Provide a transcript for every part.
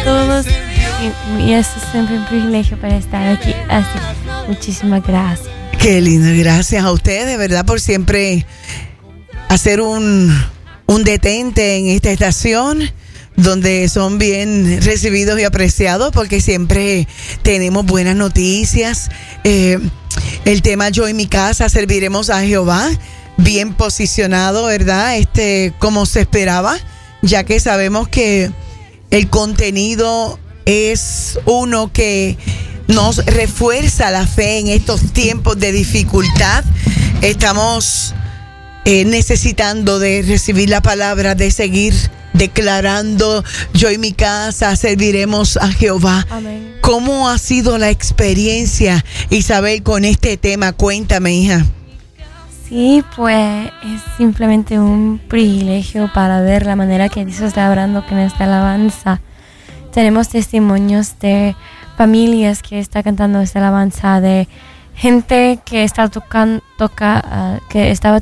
todos. Y es siempre un privilegio para estar aquí. Así, muchísimas gracias. Qué lindo, gracias a ustedes, de verdad, por siempre hacer un detente en esta estación, donde son bien recibidos y apreciados, porque siempre tenemos buenas noticias. El tema Yo en mi casa serviremos a Jehová, bien posicionado, ¿verdad? Como se esperaba, ya que sabemos que el contenido es uno que nos refuerza la fe en estos tiempos de dificultad. Estamos necesitando de recibir la palabra, de seguir declarando: yo y mi casa serviremos a Jehová. Amén. ¿Cómo ha sido la experiencia, Isabel, con este tema? Cuéntame, hija. Sí, pues es simplemente un privilegio para ver la manera que Dios está obrando con esta alabanza. Tenemos testimonios de familias que está cantando esta alabanza, de gente que está que estaba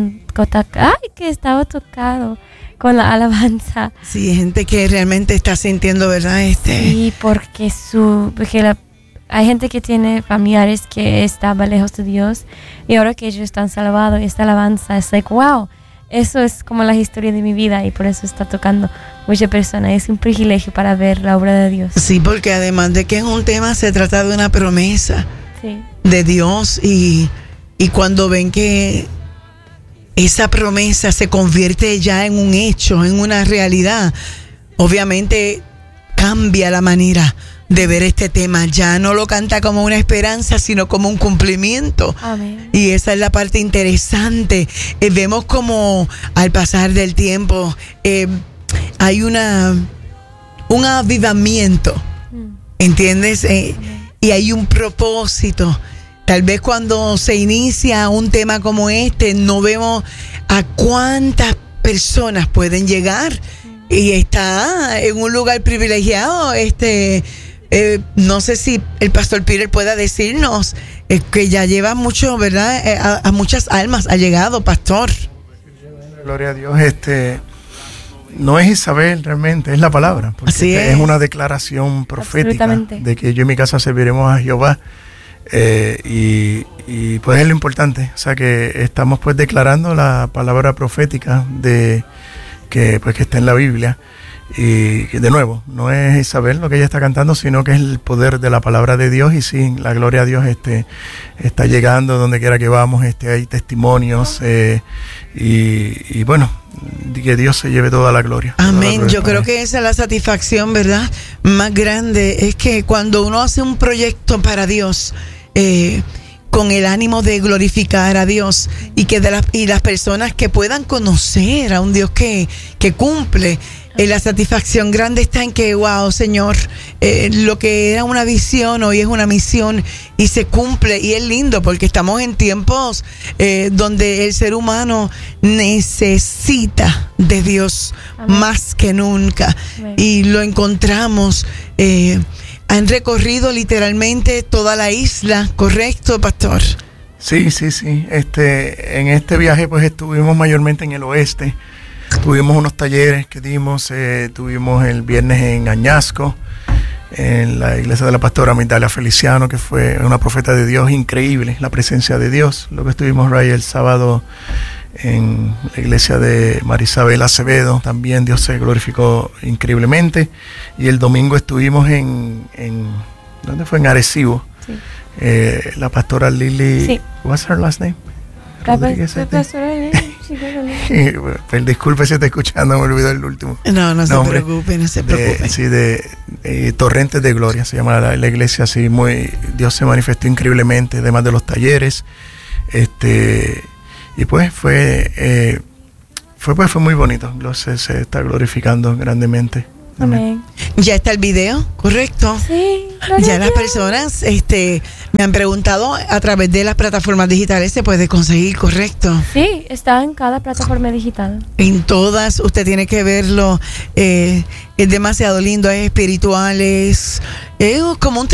tocado con la alabanza. Sí, gente que realmente está sintiendo, ¿verdad? Sí, porque hay gente que tiene familiares que estaban lejos de Dios, y ahora que ellos están salvados, esta alabanza es like, wow, eso es como la historia de mi vida, y por eso está tocando muchas personas. Es un privilegio para ver la obra de Dios. Sí, porque además de que es un tema, se trata de una promesa, sí, de Dios, y cuando ven que esa promesa se convierte ya en un hecho, en una realidad, obviamente cambia la manera de ver este tema. Ya no lo canta como una esperanza, sino como un cumplimiento. Amén. Y esa es la parte interesante. Vemos como al pasar del tiempo hay un avivamiento, ¿entiendes? Y hay un propósito. Tal vez cuando se inicia un tema como este, no vemos a cuántas personas pueden llegar. Y está en un lugar privilegiado. No sé si el pastor Peter pueda decirnos que ya lleva mucho, ¿verdad? A muchas almas ha llegado, pastor. Gloria a Dios. No es Isabel realmente, es la palabra. Porque Así es una declaración profética de que yo y mi casa serviremos a Jehová. Y pues es lo importante. O sea, que estamos pues declarando la palabra profética que está en la Biblia. Y de nuevo, no es Isabel lo que ella está cantando, sino que es el poder de la palabra de Dios. Y sí, la gloria a Dios está llegando donde quiera que vamos. Hay testimonios y bueno, que Dios se lleve toda la gloria. Amén. Yo creo que esa es la satisfacción, ¿verdad? Más grande es que cuando uno hace un proyecto para Dios, con el ánimo de glorificar a Dios, y que las personas que puedan conocer a un Dios que cumple, la satisfacción grande está en que, wow, Señor, lo que era una visión hoy es una misión y se cumple. Y es lindo porque estamos en tiempos donde el ser humano necesita de Dios. Amén. Más que nunca. Amén. Y lo encontramos. Han recorrido literalmente toda la isla, ¿correcto, pastor? Sí. En este viaje pues estuvimos mayormente en el oeste. Tuvimos unos talleres que dimos, tuvimos el viernes en Añasco, en la iglesia de la pastora Migdalia Feliciano, que fue una profeta de Dios increíble, la presencia de Dios. Luego estuvimos el sábado en la iglesia de Marisabel Acevedo, también Dios se glorificó increíblemente. Y el domingo estuvimos ¿dónde fue? En Arecibo. Sí. La pastora Lili, sí. What's her last name? Disculpe si está escuchando, me olvidó el último. No se preocupe. De Torrentes de Gloria se llama la iglesia. Sí, Dios se manifestó increíblemente, además de los talleres. Y pues fue muy bonito. Dios se está glorificando grandemente. Amén. Ya está el video, ¿correcto? Sí. Ya las personas me han preguntado a través de las plataformas digitales se puede conseguir, ¿correcto? Sí, está en cada plataforma digital. En todas, usted tiene que verlo. Es demasiado lindo, es espiritual, es como un